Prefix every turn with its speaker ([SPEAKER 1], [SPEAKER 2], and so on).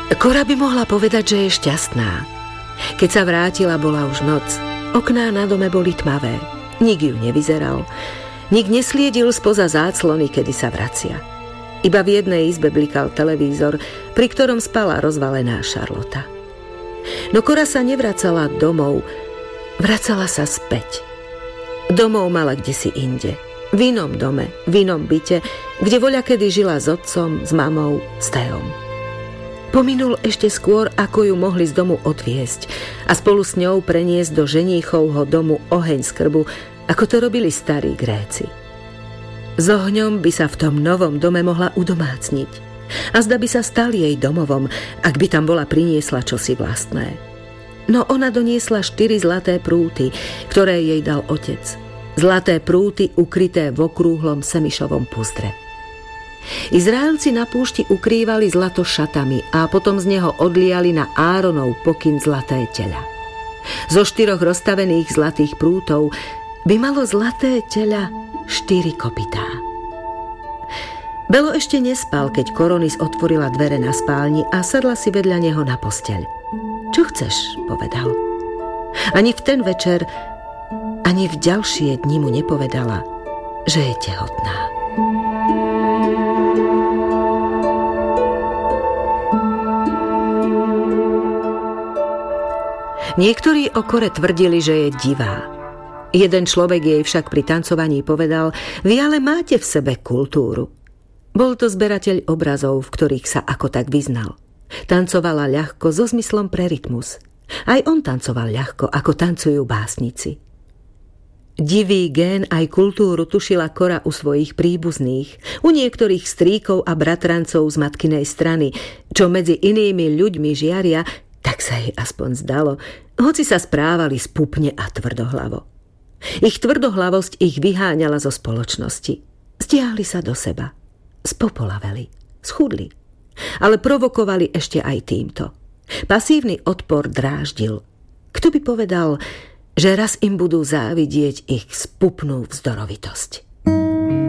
[SPEAKER 1] Kora by mohla povedať, že je šťastná. Keď sa vrátila, bola už noc. Okná na dome boli tmavé. Nik ju nevyzeral. Nik nesliedil spoza záclony, kedy sa vracia. Iba v jednej izbe blikal televízor, pri ktorom spala rozvalená Charlotta. No Kora sa nevracala domov, vracala sa späť. Domov mala kdesi inde. V inom dome, v inom byte, kde voľakedy žila s otcom, s mamou, s Teom. Pominul ešte skôr, ako ju mohli z domu odviesť a spolu s ňou preniesť do ženíchovho domu oheň z krbu, ako to robili starí Gréci. S ohňom by sa v tom novom dome mohla udomácniť a zda by sa stal jej domovom, ak by tam bola priniesla čosi vlastné. No ona doniesla 4 zlaté prúty, ktoré jej dal otec. Zlaté prúty ukryté v okrúhlom semišovom puzdre. Izraelci na púšti ukrývali zlato šatami a potom z neho odliali na Áronov pokyn zlaté teľa. Zo 4 rozstavených zlatých prútov by malo zlaté teľa 4 kopytá. Belo ešte nespal, keď Koronis otvorila dvere na spálni a sadla si vedľa neho na posteľ. Čo chceš, povedal. Ani v ten večer, ani v ďalšie dni mu nepovedala, že je tehotná. Niektorí o Kore tvrdili, že je divá. Jeden človek jej však pri tancovaní povedal: vy ale máte v sebe kultúru. Bol to zberateľ obrazov, v ktorých sa ako tak vyznal. Tancovala ľahko so zmyslom pre rytmus. Aj on tancoval ľahko, ako tancujú básnici. Divý gén aj kultúru tušila Kora u svojich príbuzných, u niektorých strýkov a bratrancov z matkinej strany, čo medzi inými ľuďmi žiaria, tak sa jej aspoň zdalo, hoci sa správali spupne a tvrdohlavo. Ich tvrdohlavosť ich vyháňala zo spoločnosti. Stiahli sa do seba, spopolaveli, schudli, ale provokovali ešte aj týmto. Pasívny odpor dráždil. Kto by povedal, že raz im budú závidieť ich spupnú vzdorovitosť?